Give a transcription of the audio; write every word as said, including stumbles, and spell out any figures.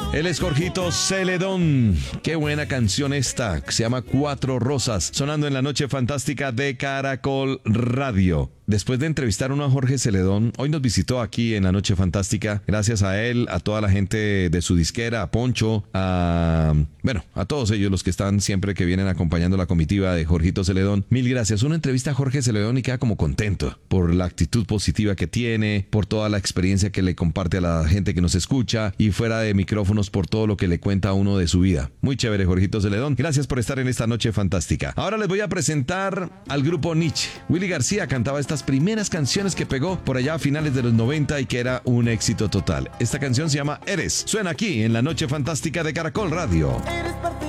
Él es Jorgito Celedón. Qué buena canción esta, que se llama Cuatro Rosas, sonando en la noche fantástica de Caracol Radio. Después de entrevistar uno a Jorge Celedón, hoy nos visitó aquí en la Noche Fantástica. Gracias a él, a toda la gente de su disquera, a Poncho, a... bueno, a todos ellos los que están siempre que vienen acompañando la comitiva de Jorgito Celedón. Mil gracias. Una entrevista a Jorge Celedón y queda como contento por la actitud positiva que tiene, por toda la experiencia que le comparte a la gente que nos escucha y fuera de micrófonos por todo lo que le cuenta a uno de su vida. Muy chévere, Jorgito Celedón. Gracias por estar en esta Noche Fantástica. Ahora les voy a presentar al grupo Nietzsche. Willy García cantaba estas primeras canciones que pegó por allá a finales de los noventa y que era un éxito total. Esta canción se llama Eres. Suena aquí en la Noche Fantástica de Caracol Radio. Eres parte